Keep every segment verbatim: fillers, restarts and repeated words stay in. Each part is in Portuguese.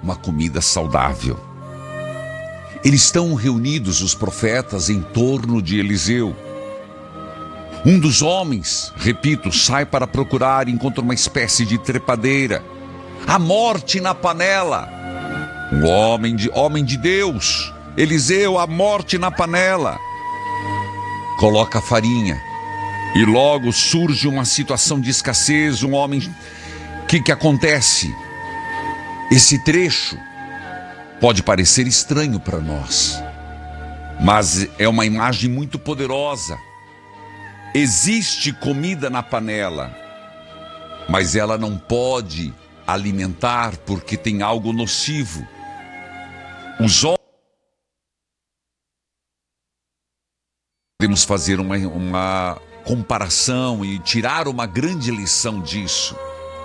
uma comida saudável. Eles estão reunidos, os profetas, em torno de Eliseu. Um dos homens, repito, sai para procurar e encontra uma espécie de trepadeira. A morte na panela. Um homem de, homem de Deus, Eliseu, a morte na panela. Coloca a farinha. E logo surge uma situação de escassez. Um homem... O que, que acontece? Esse trecho pode parecer estranho para nós, mas é uma imagem muito poderosa. Existe comida na panela, mas ela não pode alimentar porque tem algo nocivo. Os homens... Podemos fazer uma, uma comparação e tirar uma grande lição disso.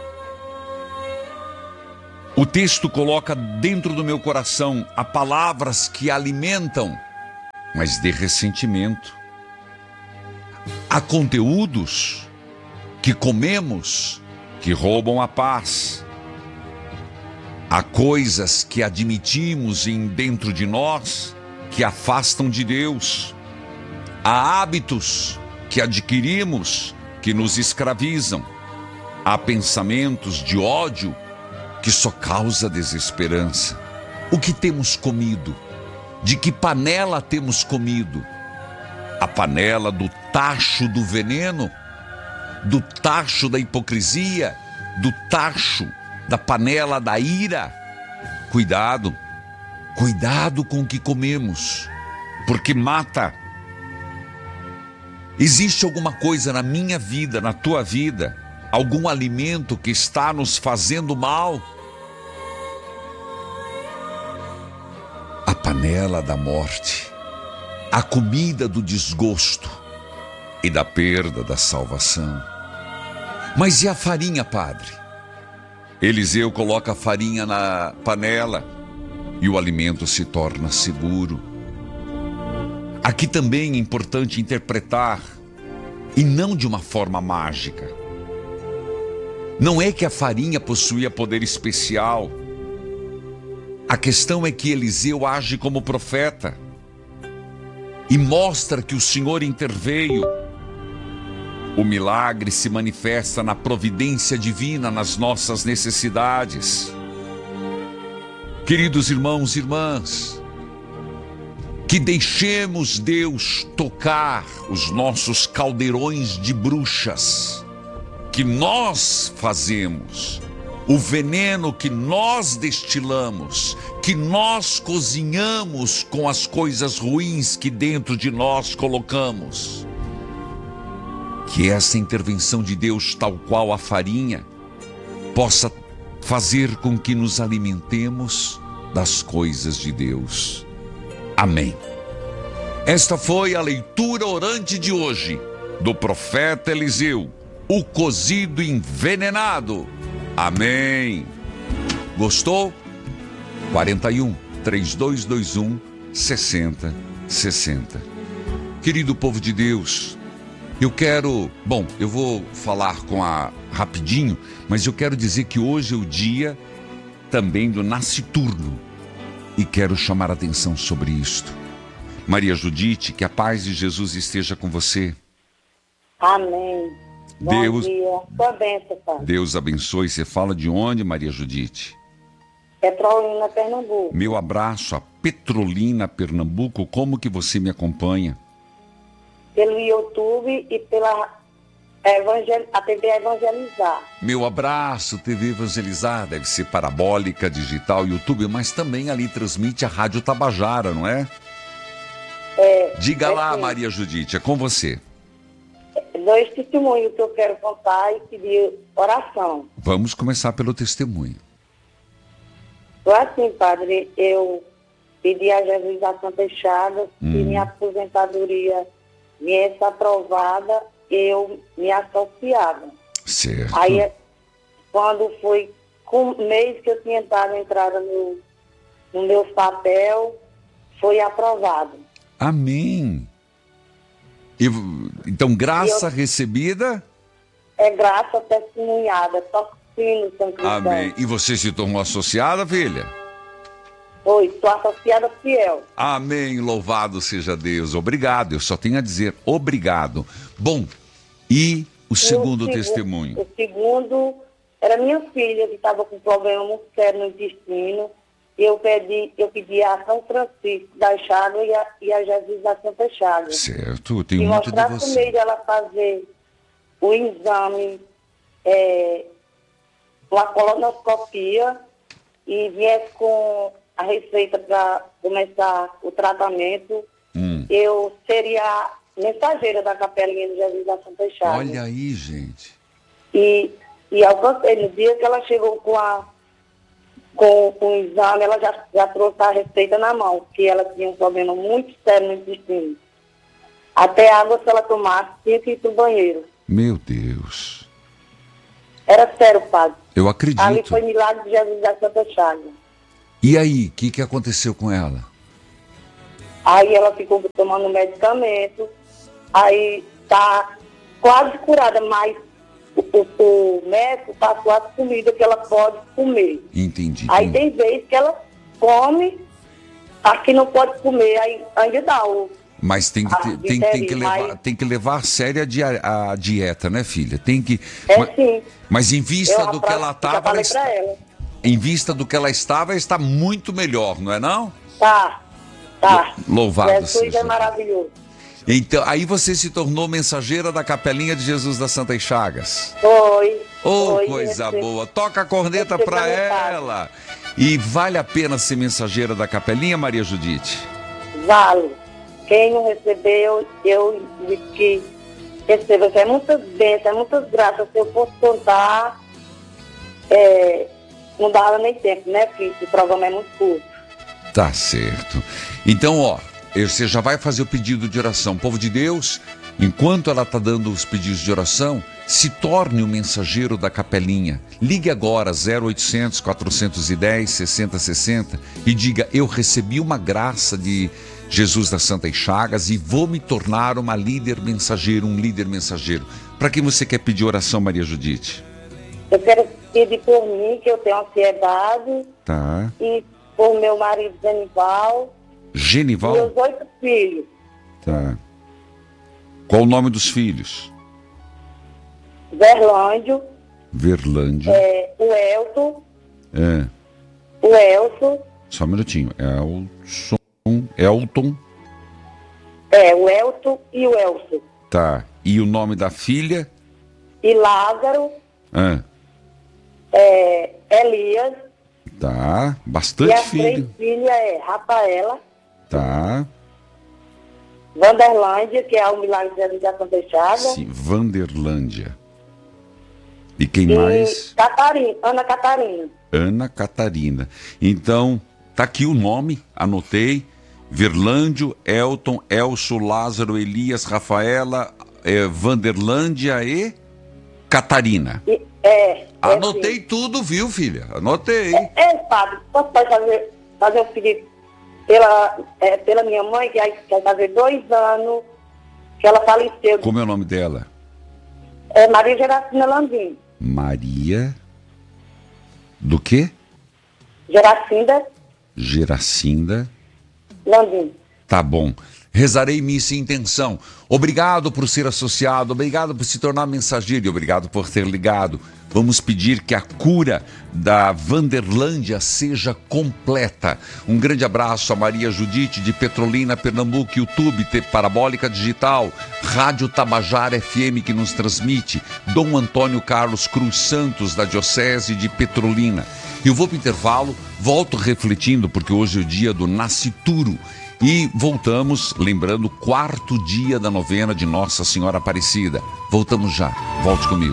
O texto coloca dentro do meu coração há palavras que alimentam, mas de ressentimento. Há conteúdos que comemos que roubam a paz. Há coisas que admitimos em dentro de nós que afastam de Deus. Há hábitos que adquirimos que nos escravizam. Há pensamentos de ódio que só causa desesperança. O que temos comido? De que panela temos comido? A panela do tacho do veneno? Do tacho da hipocrisia? Do tacho da panela da ira? Cuidado, cuidado com o que comemos, porque mata. Existe alguma coisa na minha vida, na tua vida, algum alimento que está nos fazendo mal? A panela da morte, a comida do desgosto e da perda da salvação. Mas e a farinha, padre? Eliseu coloca a farinha na panela e o alimento se torna seguro. Aqui também é importante interpretar, e não de uma forma mágica. Não é que a farinha possuía poder especial. A questão é que Eliseu age como profeta e mostra que o Senhor interveio. O milagre se manifesta na providência divina nas nossas necessidades. Queridos irmãos e irmãs, que deixemos Deus tocar os nossos caldeirões de bruxas que nós fazemos, o veneno que nós destilamos, que nós cozinhamos com as coisas ruins que dentro de nós colocamos. Que essa intervenção de Deus, tal qual a farinha, possa fazer com que nos alimentemos das coisas de Deus. Amém. Esta foi a leitura orante de hoje do profeta Eliseu, o cozido envenenado. Amém. Gostou? quarenta e um, três dois dois um, sessenta sessenta. Querido povo de Deus, eu quero... Bom, eu vou falar com a rapidinho, mas eu quero dizer que hoje é o dia também do nasciturno. E quero chamar a atenção sobre isto. Maria Judite, que a paz de Jesus esteja com você. Amém. Bom Deus, dia. Sua bênção, Pai. Deus abençoe. Você fala de onde, Maria Judite? Petrolina, Pernambuco. Meu abraço a Petrolina, Pernambuco. Como que você me acompanha? Pelo YouTube e pela evangel... a T V Evangelizar. Meu abraço, T V Evangelizar. Deve ser parabólica, digital, YouTube, mas também ali transmite a Rádio Tabajara, não é? É, Diga é lá, sim. Maria Judite, é com você. Dois testemunhos que eu quero contar e pedir oração. Vamos começar pelo testemunho. Foi assim, padre, eu pedi a Jesus a Santa Chagas Hum. que minha aposentadoria viesse aprovada, eu me associava. Certo. Aí, quando foi com um mês que eu tinha dado entrada no, no meu papel, foi aprovado. Amém. E, então, graça Eu- recebida. É graça testemunhada, só sino São Cristão. Amém. E você se tornou associada, filha? Oi, sou associada fiel. Amém, louvado seja Deus. Obrigado, eu só tenho a dizer obrigado. Bom, e o segundo segu- testemunho? O segundo era minha filha, que estava com problema muito sério no intestino. Eu pedi, eu pedi a São Francisco da Chagas e a, e a Jesus da Santa Chagas. Certo, eu tenho E muito de mostrar por você. meio dela fazer o exame, é, uma colonoscopia, e viesse com a receita para começar o tratamento, Hum. eu seria mensageira da Capelinha de Jesus da Santa Chagas. Olha aí, gente. E, e alcancei, no dia que ela chegou com, a, com, com o exame, ela já, já trouxe a receita na mão, que ela tinha um problema muito sério no intestino. Até água, se ela tomasse, tinha que ir para o banheiro. Meu Deus. Era sério, padre. Eu Ali acredito. foi milagre de Jesus da Santa Chagas. E aí, o que, que aconteceu com ela? Aí ela ficou tomando medicamento, aí tá quase curada, mas o, o, o médico passou as comidas que ela pode comer. Entendi. Aí Tem- tem vezes que ela come, aqui não pode comer, aí ainda dá o... Mas tem que, Ah, ter- tem, tem, que entendi, levar, mas- tem que levar a sério a, dia- a dieta, né, filha? Tem que. É mas, sim. mas em vista Eu, a do que ela próxima, estava, já falei pra ela. em vista do que ela estava, está muito melhor, não é não? Tá, tá. Louvado Jesus seja é Deus. maravilhoso. Então, aí você se tornou mensageira da Capelinha de Jesus das Santas Chagas. Foi. Oh, foi, coisa recebi- boa. Toca a corneta recebi pra a mensagem. ela. E vale a pena ser mensageira da Capelinha, Maria Judite? Vale. Quem não recebeu, eu disse que receba. É muitas bênçãos, é muitas graças. Se eu fosse contar, é, não dava nem tempo, né? Porque o programa é muito curto. Tá certo. Então, ó, você já vai fazer o pedido de oração. Povo de Deus, enquanto ela está dando os pedidos de oração, se torne o mensageiro da Capelinha. Ligue agora, zero oitocentos, quatrocentos e dez, sessenta sessenta e diga, eu recebi uma graça de Jesus das Santas Chagas e vou me tornar uma líder mensageiro, um líder mensageiro. Para quem você quer pedir oração, Maria Judite? Eu quero pedir por mim, que eu tenho ansiedade, Tá. e por meu marido Zenival, Genival? meus oito filhos. Tá. Qual o nome dos filhos? Verlândio, Verlândia. é, o Elton, É. o Elson, Só um minutinho. Elson. Elton. é, o Elton e o Elson. Tá. E o nome da filha? E Lázaro, Ah, é, Elias, tá. e Bastante as três filho. filhas é Rafaela, Tá. Vanderlândia, que é o Milagre de Jesus da Santa Chagas, Sim. Vanderlândia. E quem e mais? Catarina, Ana Catarina. Ana Catarina. Então, tá aqui o nome, anotei. Verlândio, Elton, Elso, Lázaro, Elias, Rafaela, eh, Vanderlândia e Catarina. E, é, é Anotei assim. tudo, viu, filha? Anotei. É, padre, posso fazer, fazer um pedido pela, é, pela minha mãe, que vai vai fazer dois anos que ela faleceu. Como é o nome dela? É Maria Geracina Landim. Maria. Do quê? Geracinda Geracinda. Landim. Tá bom. Rezarei missa em intenção. Obrigado por ser associado, obrigado por se tornar mensageiro e obrigado por ter ligado. Vamos pedir que a cura da Vanderlândia seja completa. Um grande abraço a Maria Judite de Petrolina, Pernambuco, YouTube, T- Parabólica Digital, Rádio Tabajara F M que nos transmite, Dom Antônio Carlos Cruz Santos da Diocese de Petrolina. Eu vou para o intervalo, volto refletindo porque hoje é o dia do Nascituro. E voltamos, lembrando, o quarto dia da novena de Nossa Senhora Aparecida. Voltamos já. Volte comigo.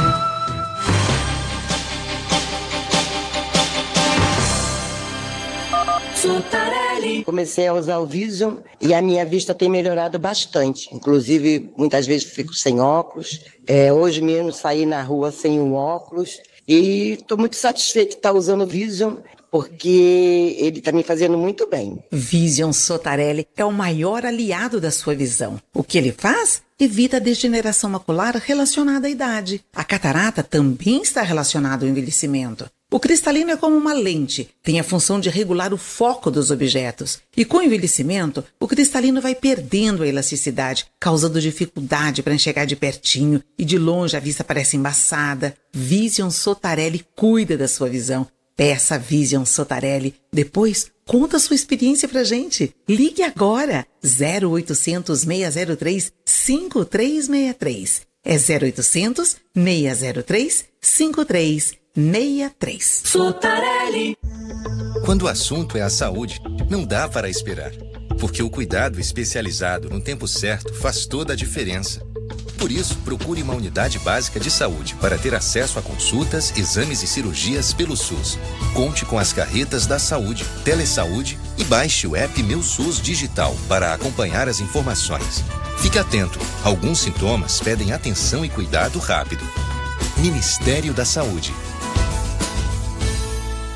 Comecei a usar o Vision e a minha vista tem melhorado bastante. Inclusive, muitas vezes fico sem óculos. É, hoje mesmo saí na rua sem o óculos. E estou muito satisfeita de estar usando o Vision, porque ele está me fazendo muito bem. Vision Sotarelli é o maior aliado da sua visão. O que ele faz? Evita a degeneração macular relacionada à idade. A catarata também está relacionada ao envelhecimento. O cristalino é como uma lente, tem a função de regular o foco dos objetos. E com o envelhecimento, o cristalino vai perdendo a elasticidade, causando dificuldade para enxergar de pertinho e de longe a vista parece embaçada. Vision Sotarelli cuida da sua visão. Peça Vision Sotarelli. Depois, conta a sua experiência pra gente. Ligue agora. zero oitocentos, seis zero três, cinco três seis três. É zero oitocentos, seis zero três, cinco três seis três. Sotarelli. Quando o assunto é a saúde, não dá para esperar. Porque o cuidado especializado no tempo certo faz toda a diferença. Por isso, procure uma unidade básica de saúde para ter acesso a consultas, exames e cirurgias pelo SUS. Conte com as carretas da saúde, Telesaúde e baixe o app Meu SUS Digital para acompanhar as informações. Fique atento, alguns sintomas pedem atenção e cuidado rápido. Ministério da Saúde.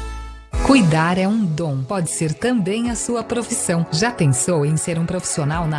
Cuidar é um dom, pode ser também a sua profissão. Já pensou em ser um profissional na